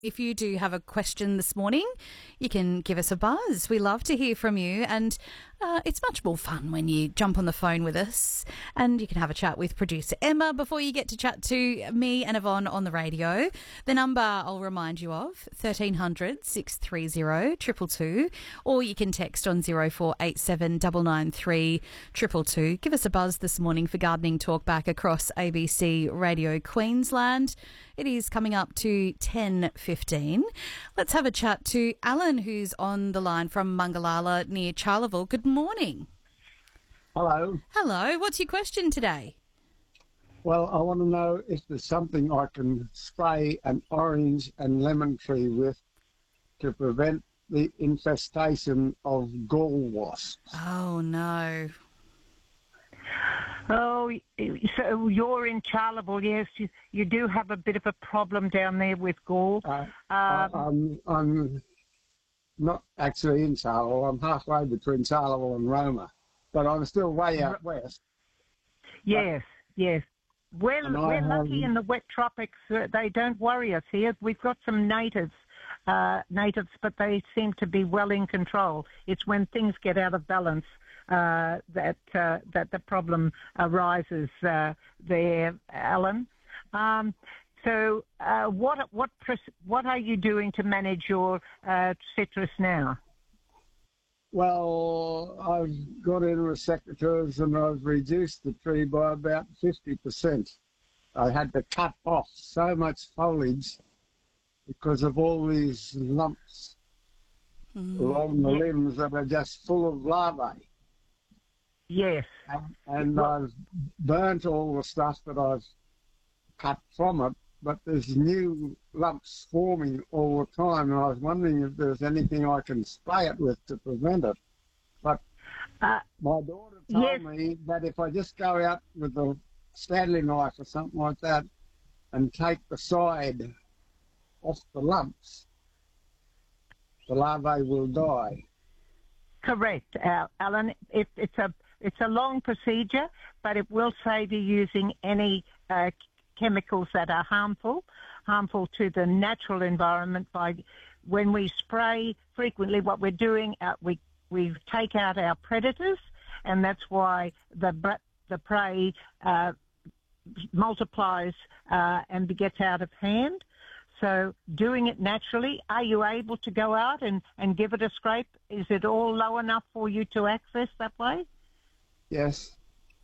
If you do have a question this morning, you can give us a buzz. We love to hear from you, and it's much more fun when you jump on the phone with us, and you can have a chat with producer Emma before you get to chat to me and Yvonne on the radio. The number I'll remind you of, 1300 630 222, or you can text on 0487 993 222. Give us a buzz this morning for Gardening Talk back across ABC Radio Queensland. It is coming up to 10:15. Let's have a chat to Alan, who's on the line from Mungalala near Charleville. Good morning. Hello. Hello. What's your question today? Well, I want to know if there's something I can spray an orange and lemon tree with to prevent the infestation of gall wasps. Oh, no. Oh, so you're in Charleville, yes. You do have a bit of a problem down there with gall. I'm not actually in Charleville. I'm halfway between Charleville and Roma, but I'm still way out west. Yes, yes. We're lucky in the wet tropics. They don't worry us here. We've got some natives, but they seem to be well in control. It's when things get out of balance that the problem arises there, Alan. So what are you doing to manage your citrus now? Well, I've got in with secateurs and I've reduced the tree by about 50%. I had to cut off so much foliage because of all these lumps along the limbs that are just full of larvae. Yes. And I've burnt all the stuff that I've cut from it, but there's new lumps forming all the time, and I was wondering if there's anything I can spray it with to prevent it. But my daughter told me that if I just go out with a Stanley knife or something like that and take the side off the lumps, the larvae will die. Correct, Alan. It's a long procedure, but it will save you using any chemicals that are harmful to the natural environment. When we spray frequently, what we're doing, we take out our predators, and that's why the prey multiplies and gets out of hand. So doing it naturally, are you able to go out and give it a scrape? Is it all low enough for you to access that way? Yes.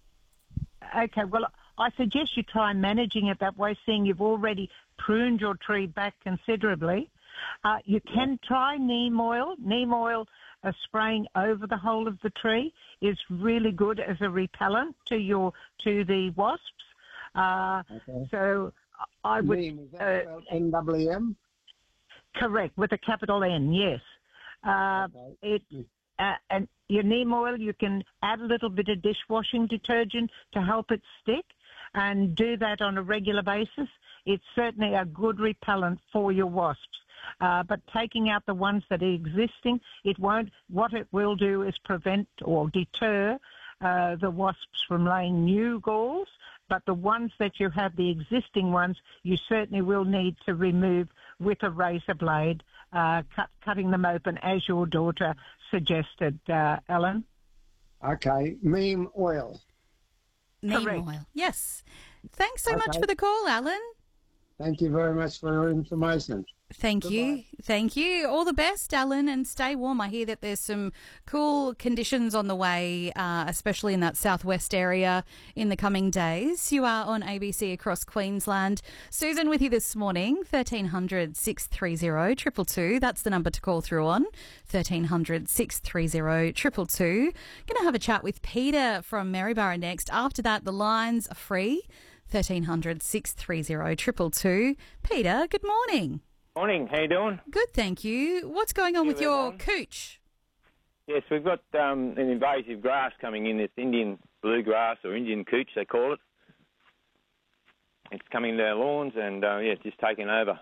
Okay, well, I suggest you try managing it that way, seeing you've already pruned your tree back considerably. You can try neem oil. Neem oil spraying over the whole of the tree is really good as a repellent to the wasps. Okay. So I would... Neem, is that spelled NWM? Correct, with a capital N, yes. Okay. And your neem oil, you can add a little bit of dishwashing detergent to help it stick, and do that on a regular basis. It's certainly a good repellent for your wasps. But taking out the ones that are existing, what it will do is prevent or deter the wasps from laying new galls. But the ones that you have, the existing ones, you certainly will need to remove with a razor blade, cutting them open as your daughter suggested, Ellen. Okay, neem oil. Neem Correct. oil. Yes. Thanks so much for the call, Alan. Thank you very much for your information. Thank you. Thank you. All the best, Alan, and stay warm. I hear that there's some cool conditions on the way, especially in that southwest area in the coming days. You are on ABC across Queensland. Susan with you this morning, 1300 630 222. That's the number to call through on, 1300 630 222. Going to have a chat with Peter from Maryborough next. After that, the lines are free, 1300 630 222. Peter, good morning. Morning, how you doing? Good, thank you. What's going on with your cooch? Yes, we've got an invasive grass coming in, this Indian bluegrass or Indian cooch, they call it. It's coming into our lawns and, it's just taking over.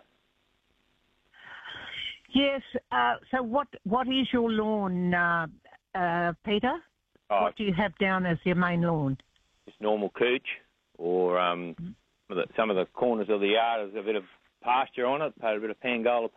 Yes, so what is your lawn, Peter? What do you have down as your main lawn? Just normal cooch, or some of the corners of the yard is a bit of pasture on it, put a bit of Pangola